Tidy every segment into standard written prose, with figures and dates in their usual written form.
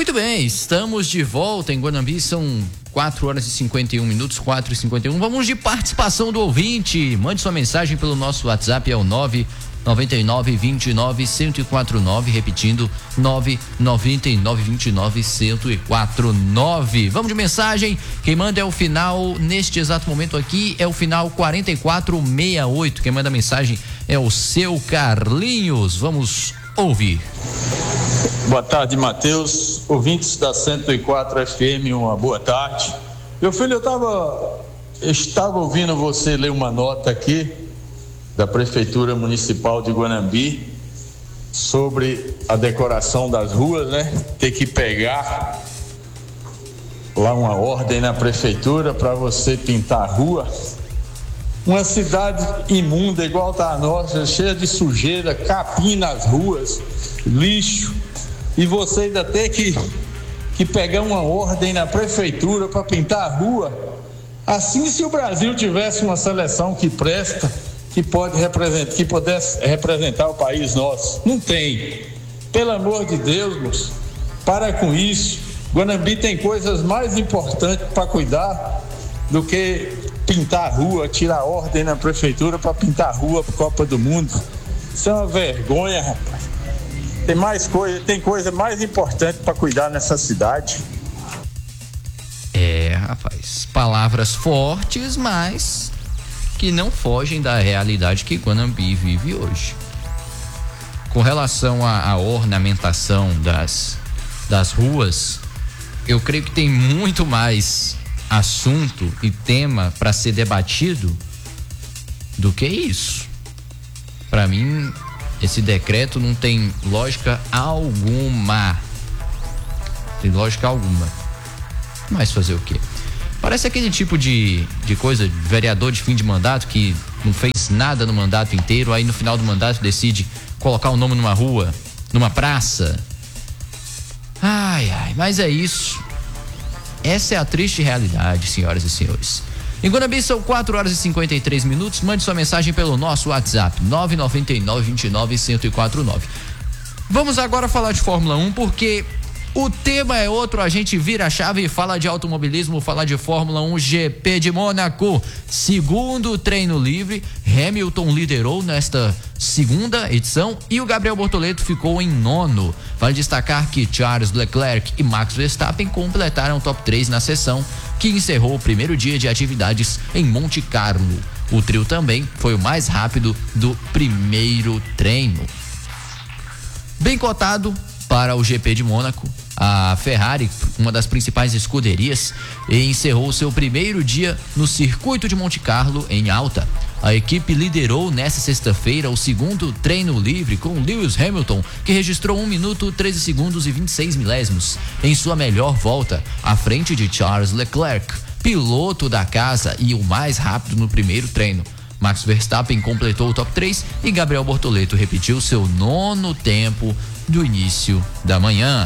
Muito bem, estamos de volta em Guanambi, são 4 horas e 51 minutos, 4h51. Vamos de participação do ouvinte. Mande sua mensagem pelo nosso WhatsApp, é o 99929-1049, repetindo, 99929-1049. Vamos de mensagem. Quem manda é o final, neste exato momento aqui, é o final 4468. Quem manda a mensagem é o seu Carlinhos. Vamos ouvir. Boa tarde, Matheus, ouvintes da 104 FM, uma boa tarde. Meu filho, eu estava ouvindo você ler uma nota aqui da Prefeitura Municipal de Guanambi sobre a decoração das ruas, né? Ter que pegar lá uma ordem na Prefeitura para você pintar a rua. Uma cidade imunda igual tá a nossa, cheia de sujeira, capim nas ruas, lixo. E você ainda ter que pegar uma ordem na prefeitura para pintar a rua. Assim, se o Brasil tivesse uma seleção que presta, que pudesse representar o país nosso, não tem. Pelo amor de Deus, moço, para com isso. Guanambi tem coisas mais importantes para cuidar do que pintar a rua, tirar ordem na prefeitura para pintar a rua para a Copa do Mundo. Isso é uma vergonha, rapaz. Tem coisa mais importante para cuidar nessa cidade. Rapaz, palavras fortes, mas que não fogem da realidade que Guanambi vive hoje. Com relação à ornamentação das ruas, eu creio que tem muito mais assunto e tema para ser debatido do que isso. Para mim, esse decreto não tem lógica alguma. Mas fazer o quê? Parece aquele tipo de coisa, vereador de fim de mandato que não fez nada no mandato inteiro, aí no final do mandato decide colocar o nome numa rua, numa praça. Mas é isso. Essa é a triste realidade, senhoras e senhores. Em Guanambi são 4 horas e 53 minutos. Mande sua mensagem pelo nosso WhatsApp, 999-29-1049. Vamos agora falar de Fórmula 1, porque o tema é outro. A gente vira a chave e fala de automobilismo, fala de Fórmula 1 GP de Mônaco. Segundo treino livre, Hamilton liderou nesta segunda edição e o Gabriel Bortoleto ficou em nono. Vale destacar que Charles Leclerc e Max Verstappen completaram o top 3 na sessão que encerrou o primeiro dia de atividades em Monte Carlo. O trio também foi o mais rápido do primeiro treino. Bem cotado para o GP de Mônaco, a Ferrari, uma das principais escuderias, encerrou seu primeiro dia no circuito de Monte Carlo em alta. A equipe liderou nesta sexta-feira o segundo treino livre com Lewis Hamilton, que registrou 1 minuto 13 segundos e 26 milésimos em sua melhor volta, à frente de Charles Leclerc, piloto da casa e o mais rápido no primeiro treino. Max Verstappen completou o top 3 e Gabriel Bortoleto repetiu seu nono tempo do início da manhã.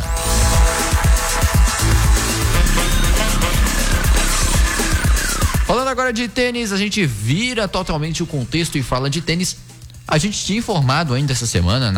Falando agora de tênis, a gente vira totalmente o contexto e fala de tênis. A gente tinha informado ainda essa semana,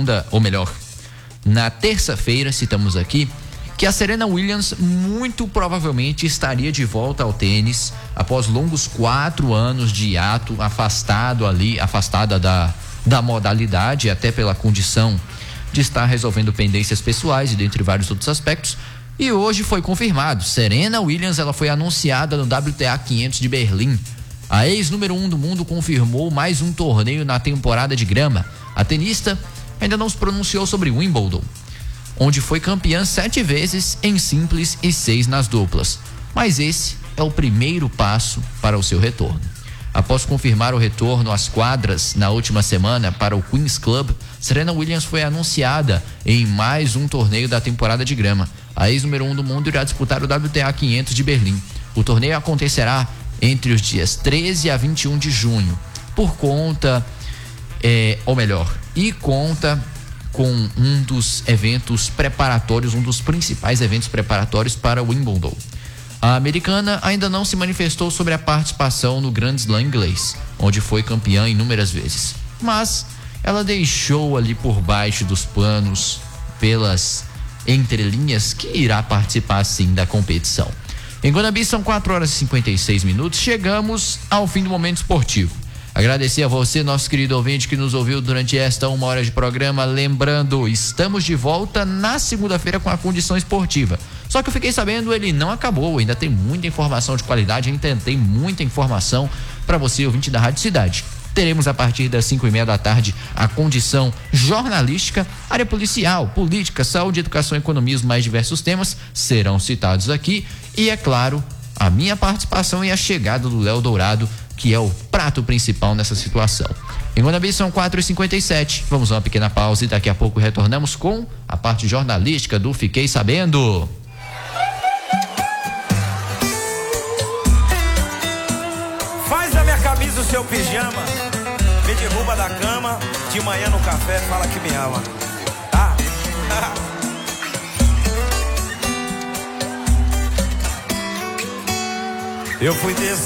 na terça-feira, citamos aqui, que a Serena Williams muito provavelmente estaria de volta ao tênis após longos 4 anos de hiato, afastada da modalidade, até pela condição de estar resolvendo pendências pessoais e dentre vários outros aspectos. E hoje foi confirmado, Serena Williams ela foi anunciada no WTA 500 de Berlim. A ex-número 1 do mundo confirmou mais um torneio na temporada de grama. A tenista ainda não se pronunciou sobre Wimbledon, onde foi campeã 7 vezes em simples e 6 nas duplas. Mas esse é o primeiro passo para o seu retorno. Após confirmar o retorno às quadras na última semana para o Queen's Club, Serena Williams foi anunciada em mais um torneio da temporada de grama. A ex-número 1 do mundo irá disputar o WTA 500 de Berlim. O torneio acontecerá entre os dias 13 a 21 de junho, conta com um dos eventos preparatórios, um dos principais eventos preparatórios para o Wimbledon. A americana ainda não se manifestou sobre a participação no Grand Slam inglês, onde foi campeã inúmeras vezes. Mas ela deixou ali por baixo dos panos, pelas entre linhas que irá participar sim da competição. Em Guanambi são 4h56. Chegamos ao fim do momento esportivo. Agradecer a você, nosso querido ouvinte, que nos ouviu durante esta 1 hora de programa. Lembrando, estamos de volta na segunda-feira com a Condição Esportiva. Só que eu fiquei sabendo, ele não acabou, ainda tem muita informação de qualidade, ainda tem muita informação para você, ouvinte da Rádio Cidade. Teremos a partir das 5h30 da tarde a Condição Jornalística, área policial, política, saúde, educação, economia, os mais diversos temas serão citados aqui. E é claro, a minha participação e a chegada do Léo Dourado, que é o prato principal nessa situação. Em Guanambi são 4h57. Vamos a uma pequena pausa e daqui a pouco retornamos com a parte jornalística do Fiquei Sabendo. Faz a minha camisa o seu pijama, me derruba da cama, de manhã no café fala que me ama. Tá? Eu fui descer